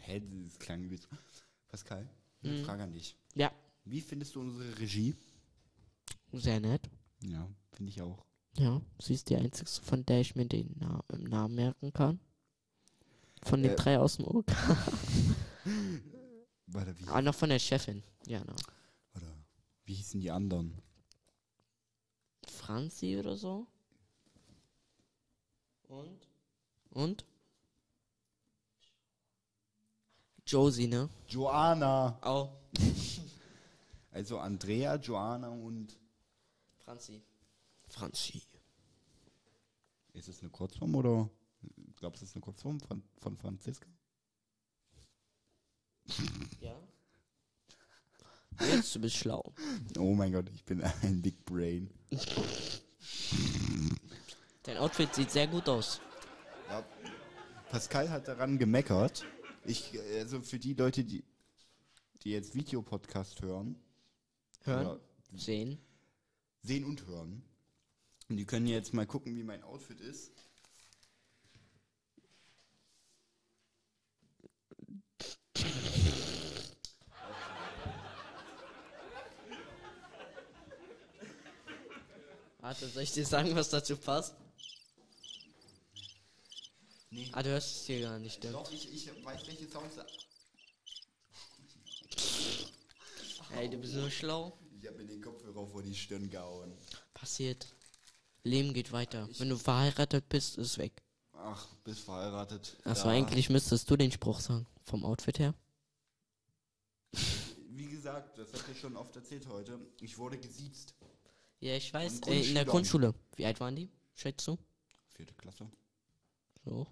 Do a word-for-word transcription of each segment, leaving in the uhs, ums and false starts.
hä, das klang wie so. Pascal, eine Mhm. Frage an dich. Ja, Wie findest du unsere Regie? sehr nett. Ja, finde ich auch. Ja, sie ist die einzige, von der ich mir den Na im Namen merken kann. Von den Äh. drei aus dem O K. Warte, wie, Ah, noch von der Chefin. Ja, no. warte, wie hießen die anderen? Franzi oder so. Und? Und? Josie, ne? Joanna. Auch. Also Andrea, Joanna und... Franzi. Franzi. Ist es eine Kurzform oder... Glaubst du, es ist eine Kurzform von, von Franziska? Ja. Jetzt, du bist schlau. Oh mein Gott, ich bin ein Big Brain. Dein Outfit sieht sehr gut aus. Ja, Pascal hat daran gemeckert. Ich, also für die Leute, die, die jetzt Videopodcast hören, Hören? oder Sehen? sehen und hören, und die können jetzt mal gucken, wie mein Outfit ist. Warte, soll ich dir sagen, was dazu passt? Nee. Ah, du hörst es hier gar nicht, stimmt. Doch, ich, ich weiß, welche Sounds da... Ey, du bist nur schlau. Ich habe mir den Kopfhörer vor die Stirn gehauen. Passiert. Leben geht weiter. Wenn du verheiratet bist, ist es weg. Ach, bist verheiratet. Achso, Ja. eigentlich müsstest du den Spruch sagen. Vom Outfit her. Wie gesagt, das hat ich schon oft erzählt heute. Ich wurde gesiezt. Ja, ich weiß. Von Äh, in der Grundschülern. Grundschule. Wie alt waren die? Schätzt du? Vierte Klasse. So.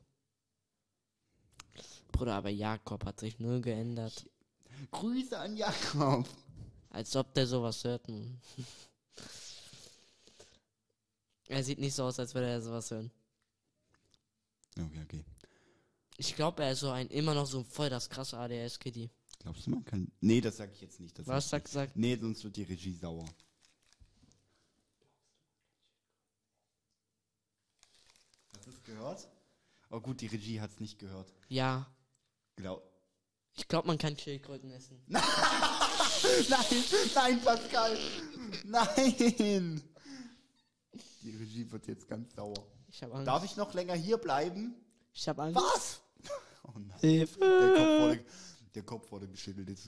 Bruder, aber Jakob hat sich null geändert. Grüße an Jakob. Als ob der sowas hört. Hm. Er sieht nicht so aus, als würde er sowas hören. Okay, okay. Ich glaube, er ist so ein, immer noch so voll das krasse A D S K D. Glaubst du, man kann... Nee, das sag ich jetzt nicht. Das Was sag ich sagt, sagt? nicht. Nee, sonst wird die Regie sauer. Hast du es gehört? Oh gut, die Regie hat es nicht gehört. Ja. Glaub... Ich glaube, man kann Schildkröten essen. Nein, nein, Pascal. Nein. Die Regie wird jetzt ganz sauer. Ich habe Angst. Darf ich noch länger hier bleiben? Ich habe Angst. Was? Oh nein. Hilfe. Der Kopf wurde, der Kopf wurde geschüttelt. Jetzt